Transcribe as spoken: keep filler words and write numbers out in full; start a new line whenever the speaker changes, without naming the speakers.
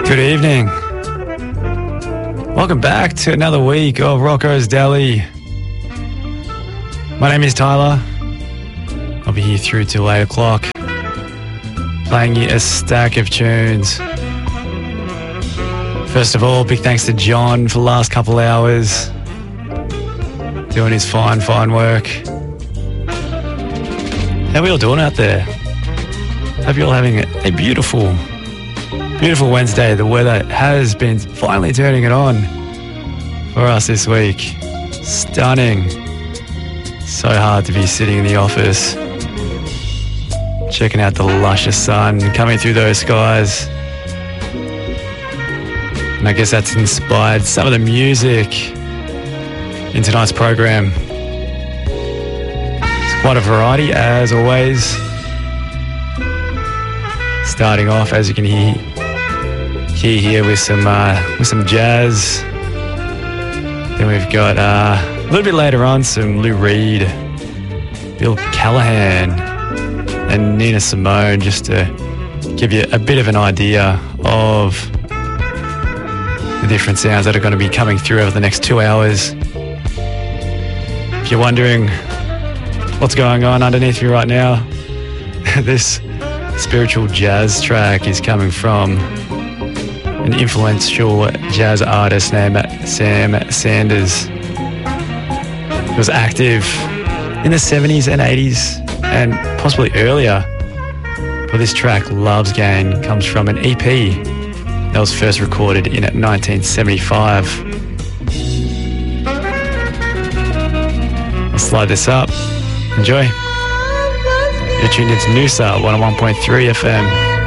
Good evening. Welcome back to another week of Rocco's Deli. My name is Tyler. I'll be here through till eight o'clock, playing you a stack of tunes. First of all, big thanks to John for the last couple hours, doing his fine, fine work. How are we all doing out there? Hope you're all having a beautiful, beautiful Wednesday. The weather has been finally turning it on for us this week. Stunning. So hard to be sitting in the office, checking out the luscious sun coming through those skies. And I guess that's inspired some of the music in tonight's program. It's quite a variety, as always. Starting off, as you can hear, hear here, with some uh, with some jazz. Then we've got uh, a little bit later on some Lou Reed, Bill Callahan, and Nina Simone, just to give you a bit of an idea of the different sounds that are going to be coming through over the next two hours. If you're wondering what's going on underneath me right now, this spiritual jazz track is coming from an influential jazz artist named Sam Sanders. He was active in the seventies and eighties and possibly earlier. But this track, Love's Gain, comes from an E P that was first recorded in nineteen seventy-five. I'll slide this up. Enjoy. You're tuned into Noosa one oh one point three F M.